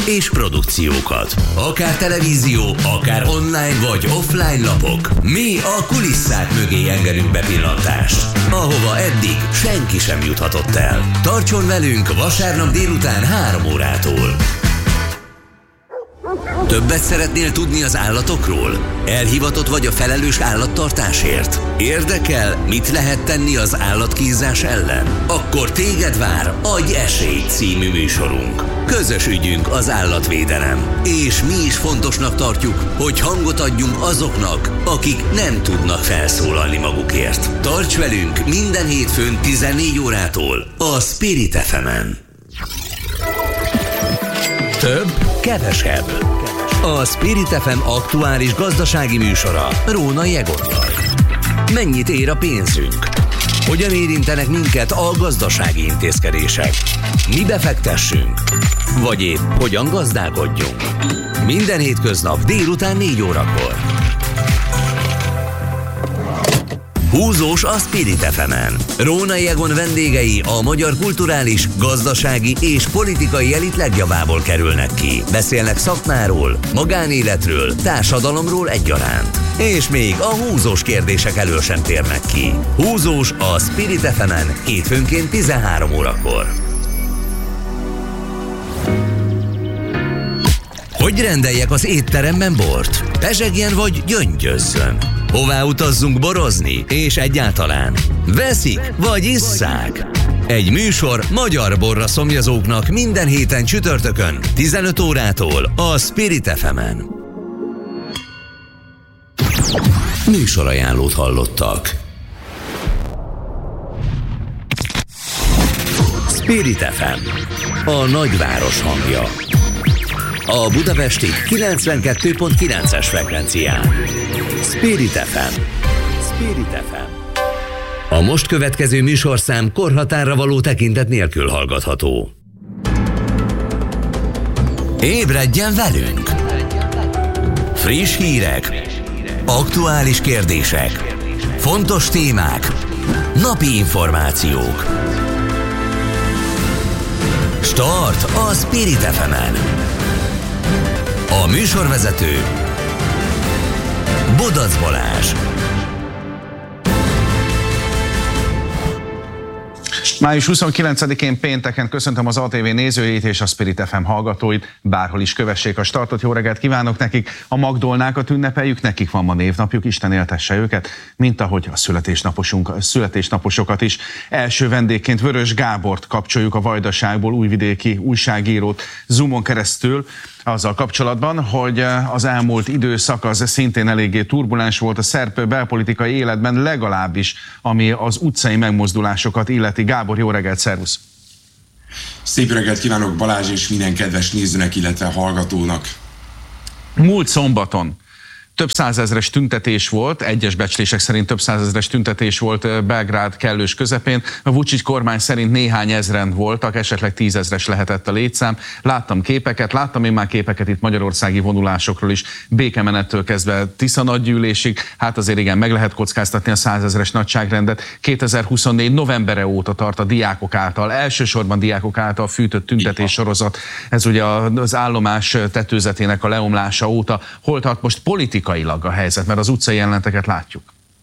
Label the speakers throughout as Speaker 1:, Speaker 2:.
Speaker 1: és produkciókat. Akár televízió, akár online vagy offline lapok. Mi a kulisszák mögé engedünk bepillantást, ahova eddig senki sem juthatott el. Tartson velünk vasárnap délután 3 órától. Többet szeretnél tudni az állatokról? Elhivatott vagy a felelős állattartásért? Érdekel, mit lehet tenni az állatkínzás ellen? Akkor téged vár Adj esélyt című műsorunk. Közös ügyünk az állatvédelem. És mi is fontosnak tartjuk, hogy hangot adjunk azoknak, akik nem tudnak felszólalni magukért. Tarts velünk minden hétfőn 14 órától a Spirit FM-en. Több, kevesebb. A Spirit FM aktuális gazdasági műsora Rónai Egonnal. Mennyit ér a pénzünk? Hogyan érintenek minket a gazdasági intézkedések? Mibe fektessünk? Vagy épp hogyan gazdálkodjunk? Minden hétköznap délután 4 órakor. Húzós a Spirit FM-en. Rónai Egon vendégei a magyar kulturális, gazdasági és politikai elit legjavából kerülnek ki. Beszélnek szakmáról, magánéletről, társadalomról egyaránt. És még a húzós kérdések elől sem térnek ki. Húzós a Spirit FM-en hétfőnként 13 órakor. Hogy rendeljek az étteremben bort? Pezsegjen vagy gyöngyözzön? Hová utazzunk borozni? És egyáltalán veszik vagy isszák? Egy műsor magyar borra szomjazóknak minden héten csütörtökön 15 órától a Spirit FM-en. Műsorajánlót hallottak. Spirit FM, a nagyváros hangja. A budapesti 92.9-es frekvencián. Spirit FM. Spirit FM. A most következő műsorszám korhatárra való tekintet nélkül hallgatható. Ébredjen velünk! Friss hírek, aktuális kérdések, fontos témák, napi információk. Start a Spirit FM-en. A műsorvezető Bodac Balázs.
Speaker 2: Május 29-én pénteken köszöntöm az ATV nézőit és a Spirit FM hallgatóit, bárhol is kövessék a startot, jó reggelt kívánok nekik. A Magdolnákat ünnepeljük, nekik van ma névnapjuk, Isten éltesse őket, mint ahogy a születésnaposokat is. Első vendégként Vörös Gábort kapcsoljuk, a Vajdaságból, újvidéki újságírót Zoomon keresztül, azzal kapcsolatban, hogy az elmúlt időszak az szintén eléggé turbulens volt a szerb belpolitikai életben, legalábbis ami az utcai megmozdulásokat illeti. Gábor, jó reggelt, szervusz!
Speaker 3: Szép reggelt kívánok Balázs és minden kedves nézőnek, illetve hallgatónak!
Speaker 2: Múlt szombaton több százezres tüntetés volt, egyes becslések szerint több százezres tüntetés volt Belgrád kellős közepén. A Vučić kormány szerint néhány ezren voltak, esetleg 10 000-es lehetett a létszám. Láttam én már képeket itt magyarországi vonulásokról is, békemenettől kezdve Tisza nagygyűlésig. Hát azért igen, meg lehet kockáztatni a 100 000-es nagyságrendet. 2024 novembere óta tart a diákok által, elsősorban diákok által fűtött tüntetés sorozat. Ez ugye az állomás tetőzetének a leomlása óta. Hol tart most politikailag a helyzet, mert az utcai jeleneteket látjuk?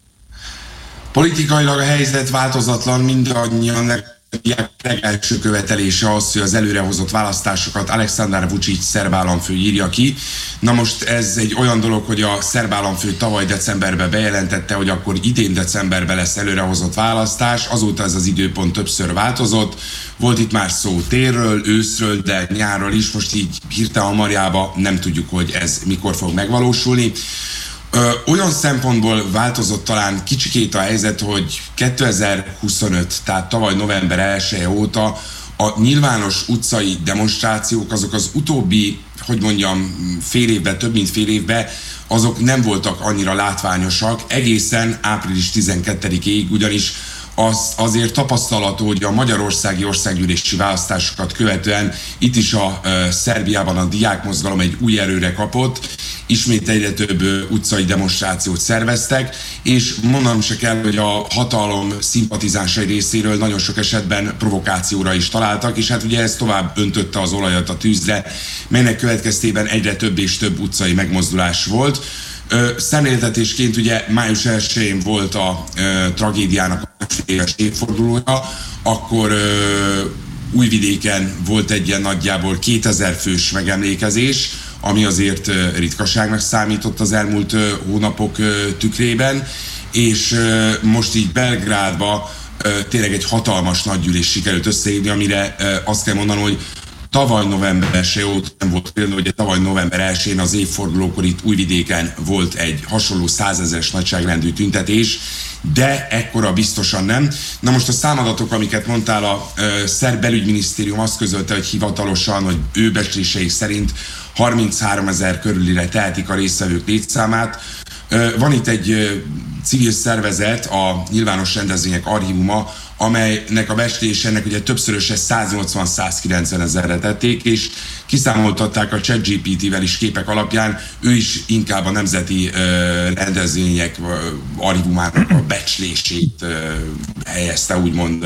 Speaker 3: Politikailag a helyzet változatlan, mindannyian legelső követelése az, hogy az előrehozott választásokat Aleksandar Vučić szerb államfő írja ki. Na most ez egy olyan dolog, hogy a szerb államfő tavaly decemberben bejelentette, hogy akkor idén decemberben lesz előrehozott választás, azóta ez az időpont többször változott. Volt itt már szó térről, őszről, de nyárról is, most így hirtelen a marjába nem tudjuk, hogy ez mikor fog megvalósulni. Olyan szempontból változott talán kicsikét a helyzet, hogy 2025, tehát tavaly november 1-e óta a nyilvános utcai demonstrációk, azok az utóbbi, fél évben, több mint fél évben, azok nem voltak annyira látványosak egészen április 12-ig, ugyanis az azért tapasztalható, hogy a magyarországi országgyűlési választásokat követően itt is a Szerbiában a diákmozgalom egy új erőre kapott, ismét egyre több utcai demonstrációt szerveztek, és mondanom se kell, hogy a hatalom szimpatizánsai részéről nagyon sok esetben provokációra is találtak, és hát ugye ez tovább öntötte az olajat a tűzre, melynek következtében egyre több és több utcai megmozdulás volt. Szemléltetésként ugye május 1-én volt a tragédiának a másfél éves évfordulója, akkor Újvidéken volt egy ilyen nagyjából 2000 fős megemlékezés, ami azért ritkaságnak számított az elmúlt hónapok tükrében, és most így Belgrádba tényleg egy hatalmas nagygyűlés sikerült összehívni, amire azt kell mondanom, hogy tavaly november se óta nem volt például, hogy tavaly november 1-én az évfordulókor itt Újvidéken volt egy hasonló 100 000-es nagyságrendű tüntetés, de ekkora biztosan nem. Na most a számadatok, amiket mondtál, a szerb belügyminisztérium azt közölte, hogy hivatalosan, hogy ő becsléseik szerint 33 000 körülire tehetik a résztvevők létszámát. Van itt egy civil szervezet, a Nyilvános Rendezvények Archívuma, amelynek a becslése ennek ugye többszöröse 180-190 000-re tették, és kiszámoltatták a ChatGPT-vel is képek alapján, ő is inkább a nemzeti rendezvények archívumának a becslését helyezte úgymond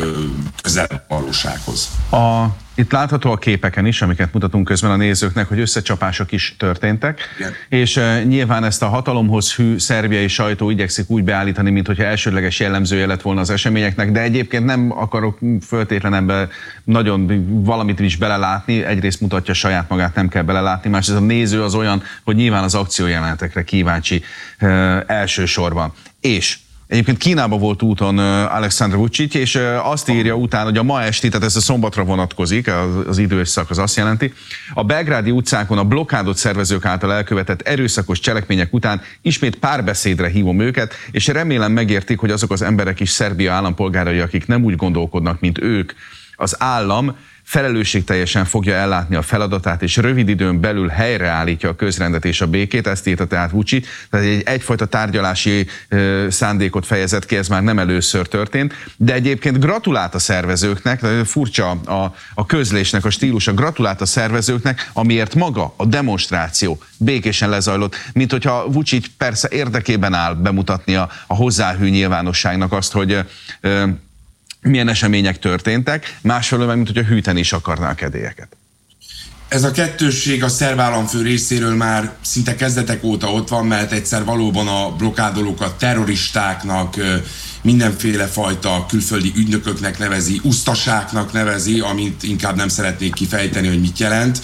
Speaker 3: közel a valósághoz.
Speaker 2: Itt látható a képeken is, amiket mutatunk közben a nézőknek, hogy összecsapások is történtek, igen. És nyilván ezt a hatalomhoz hű szerbiai sajtó igyekszik úgy beállítani, mintha elsődleges jellemzője lett volna az eseményeknek, de egyébként nem akarok föltétlen ebbe nagyon valamit is belelátni, egyrészt mutatja saját magát, nem kell belelátni, másrészt a néző az olyan, hogy nyilván az akciójelenetekre kíváncsi elsősorban. És egyébként Kínában volt úton Aleksandar Vučić, és azt írja utána, hogy a ma esti, tehát ez a szombatra vonatkozik, az időszak az azt jelenti, a belgrádi utcákon a blokkádot szervezők által elkövetett erőszakos cselekmények után ismét párbeszédre hívom őket, és remélem megértik, hogy azok az emberek is Szerbia állampolgárai, akik nem úgy gondolkodnak, mint ők, az állam felelősségteljesen fogja ellátni a feladatát, és rövid időn belül helyreállítja a közrendet és a békét, ezt írta tehát Vučić, tehát egyfajta tárgyalási szándékot fejezett ki, ez már nem először történt, de egyébként gratulált a szervezőknek, furcsa a közlésnek a stílusa, gratulált a szervezőknek, amiért maga a demonstráció békésen lezajlott, mint hogyha Vučić persze érdekében áll bemutatni a hozzáhű nyilvánosságnak azt, hogy milyen események történtek, másfelől meg, mint hogyha hűteni is akarná a kedélyeket.
Speaker 3: Ez a kettősség a szerb államfő részéről már szinte kezdetek óta ott van, mert egyszer valóban a blokkádolókat terroristáknak, mindenféle fajta külföldi ügynököknek nevezi, usztaságnak nevezi, amit inkább nem szeretnék kifejteni, hogy mit jelent.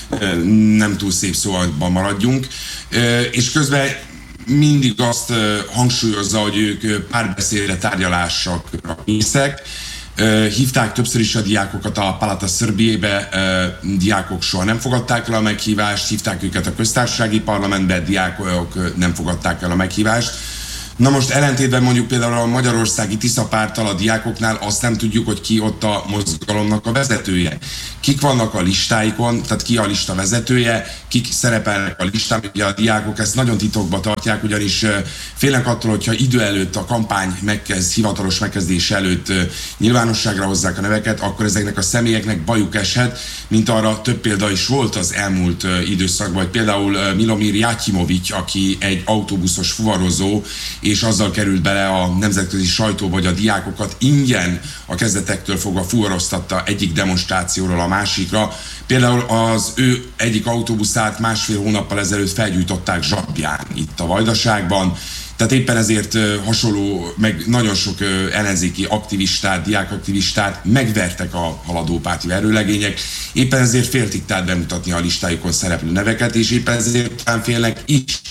Speaker 3: Nem túl szép szóban maradjunk. És közben mindig azt hangsúlyozza, hogy ők párbeszédre, tárgyalásokra készek. Hívták többször is a diákokat a Palata Srbijébe, diákok soha nem fogadták el a meghívást, hívták őket a köztársasági parlamentbe, diákok nem fogadták el a meghívást. Na most ellentétben mondjuk például a magyarországi Tisza párttal a diákoknál azt nem tudjuk, hogy ki ott a mozgalomnak a vezetője. Kik vannak a listáikon, tehát ki a lista vezetője, kik szerepelnek a listán, ugye a diákok ezt nagyon titokba tartják, ugyanis félnek attól, hogyha idő előtt a kampány hivatalos megkezdés előtt nyilvánosságra hozzák a neveket, akkor ezeknek a személyeknek bajuk eshet, mint arra több példa is volt az elmúlt időszakban, vagy például Milomir Jakimović, aki egy autóbuszos fuvarozó, és azzal került bele a nemzetközi sajtóba, hogy a diákokat ingyen a kezdetektől fogva fuvaroztatta egyik demonstrációról a másikra. Például az ő egyik autóbuszát 1,5 hónappal ezelőtt felgyújtották Zsabján itt a Vajdaságban. Tehát éppen ezért hasonló, meg nagyon sok ellenzéki aktivistát, diákaktivistát megvertek a haladópárti erőlegények. Éppen ezért féltik tehát bemutatni a listájukon szereplő neveket, és éppen ezért talán félnek is,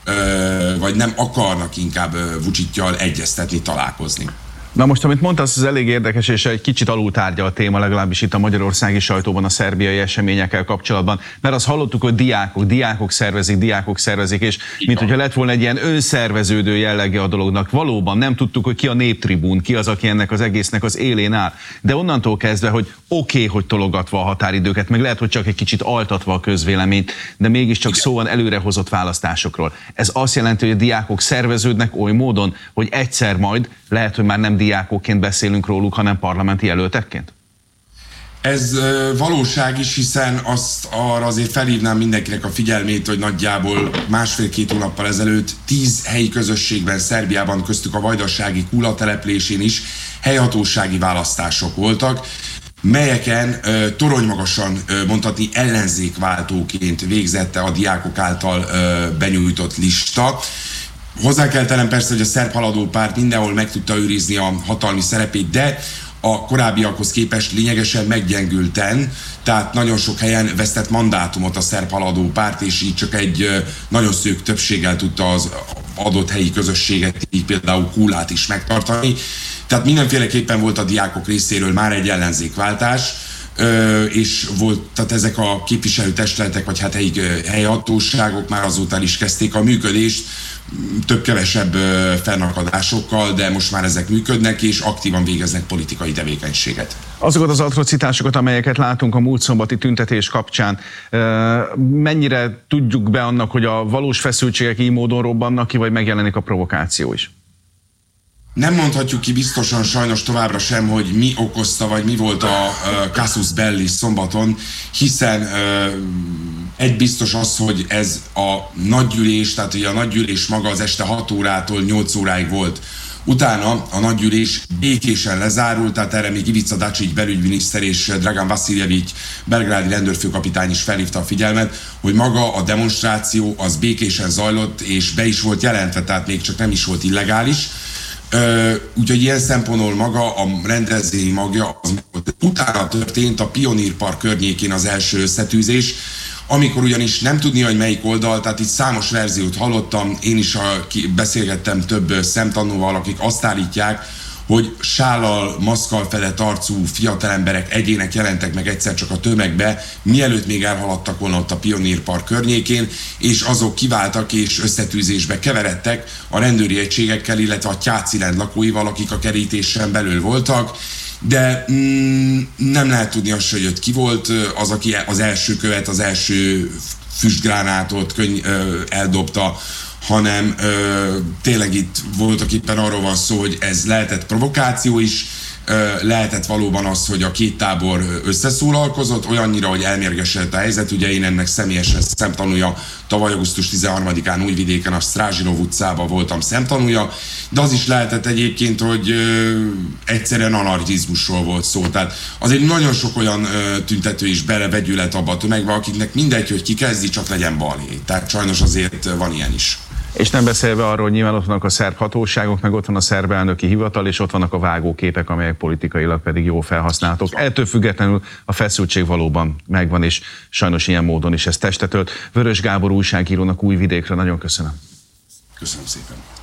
Speaker 3: vagy nem akarnak inkább Vučićjal egyeztetni, találkozni.
Speaker 2: Na most, amit mondtasz, az elég érdekes, és egy kicsit alultárgya a téma, legalábbis itt a magyarországi sajtóban a szerbiai eseményekkel kapcsolatban, mert azt hallottuk, hogy diákok szervezik, és mint hogyha lett volna egy ilyen önszerveződő jellege a dolognak. Valóban nem tudtuk, hogy ki a néptribún, ki az, aki ennek az egésznek az élén áll. De onnantól kezdve, hogy oké, hogy tologatva a határidőket, meg lehet, hogy csak egy kicsit altatva a közvéleményt, de mégiscsak szó van előrehozott választásokról. Ez azt jelenti, hogy a diákok szerveződnek oly módon, hogy egyszer majd, lehet, hogy már nem diákokként beszélünk róluk, hanem parlamenti jelöltekként?
Speaker 3: Ez valóság is, hiszen arra azért felhívnám mindenkinek a figyelmét, hogy nagyjából 1,5-2 hónappal ezelőtt 10 helyi közösségben, Szerbiában, köztük a vajdasági Kula településén is helyhatósági választások voltak, melyeken toronymagasan mondhatni ellenzékváltóként végzette a diákok által benyújtott lista. Hozzá kell tennem persze, hogy a Szerb Haladó Párt mindenhol meg tudta őrizni a hatalmi szerepét, de a korábbiakhoz képest lényegesen meggyengülten, tehát nagyon sok helyen vesztett mandátumot a Szerb Haladó Párt, és így csak egy nagyon szűk többséggel tudta az adott helyi közösséget, így például Kulát is megtartani. Tehát mindenféleképpen volt a diákok részéről már egy ellenzékváltás, és volt, tehát ezek a képviselőtestületek, vagy hát helyi hatóságok már azóta is kezdték a működést, több-kevesebb fennakadásokkal, de most már ezek működnek, és aktívan végeznek politikai tevékenységet.
Speaker 2: Azokat az atrocitásokat, amelyeket látunk a múlt szombati tüntetés kapcsán, mennyire tudjuk be annak, hogy a valós feszültségek így módon robbannak ki, vagy megjelenik a provokáció is?
Speaker 3: Nem mondhatjuk ki biztosan sajnos továbbra sem, hogy mi okozta, vagy mi volt a casus belli szombaton, hiszen egy biztos az, hogy ez a nagygyűlés, tehát ugye a nagygyűlés maga az este 6 órától 8 óráig volt. Utána a nagygyűlés békésen lezárult, tehát erre még Ivica Dačić belügyminiszter és Dragan Vasiljević belgrádi rendőrfőkapitány is felhívta a figyelmet, hogy maga a demonstráció az békésen zajlott, és be is volt jelentve, tehát még csak nem is volt illegális. Úgyhogy ilyen szempontból maga a rendezvényi magja, utána történt a Pionír Park környékén az első összetűzés, amikor ugyanis nem tudni, hogy melyik oldal, tehát itt számos verziót hallottam, én is beszélgettem több szemtanúval, akik azt állítják, hogy sállal, maszkkal fedett arcú fiatalemberek, egyének jelentek meg egyszer csak a tömegbe, mielőtt még elhaladtak volna ott a Pionír Park környékén, és azok kiváltak és összetűzésbe keveredtek a rendőri egységekkel, illetve a Tyácilend lakóival, akik a kerítésen belül voltak, de nem lehet tudni azt, hogy ki volt az, aki az első követ, az első füstgránátot eldobta, hanem tényleg itt voltak éppen arról van szó, hogy ez lehetett provokáció is, lehetett valóban az, hogy a két tábor összeszólalkozott, olyannyira, hogy elmérgesedett a helyzet. Ugye én ennek személyesen szemtanúja, tavaly augusztus 13-án Újvidéken a Strázsinov utcában voltam szemtanúja, de az is lehetett egyébként, hogy egyszerűen anarchizmusról volt szó. Tehát azért nagyon sok olyan tüntető is belevegyület abba a tömegbe, akiknek mindegy, hogy ki kezdi, csak legyen balhé. Tehát sajnos azért van ilyen is.
Speaker 2: És nem beszélve arról, hogy nyilván ott vannak a szerb hatóságok, meg ott van a szerb elnöki hivatal, és ott vannak a vágóképek, amelyek politikailag pedig jól felhasználhatók. Ettől függetlenül a feszültség valóban megvan, és sajnos ilyen módon is ez testet ölt. Vörös Gábor újságírónak Újvidékre nagyon köszönöm.
Speaker 3: Köszönöm szépen.